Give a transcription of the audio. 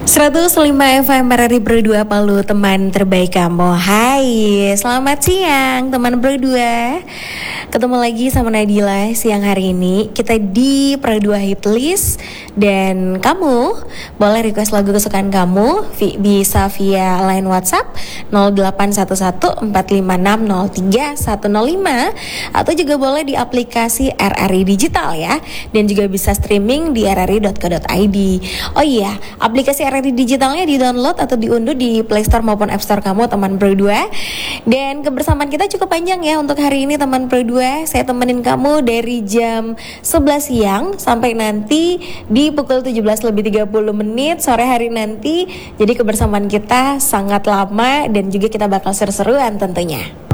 105 FM RRI Berdua Palu, teman terbaik kamu. Hai, selamat siang teman berdua. Ketemu lagi sama Nadila siang hari ini. Kita di Berdua Hitlist. Dan kamu boleh request lagu kesukaan kamu bisa via line WhatsApp 081145603105, atau juga boleh di aplikasi RRI Digital ya. Dan juga bisa streaming di rri.co.id. Oh iya, aplikasi RRI Digitalnya di-download atau diunduh di Play Store maupun App Store kamu teman berdua. Dan kebersamaan kita cukup panjang ya untuk hari ini teman berdua. Saya temenin kamu dari jam 11 siang sampai nanti di pukul 17:30 sore hari nanti. Jadi kebersamaan kita sangat lama dan juga kita bakal seru-seruan tentunya.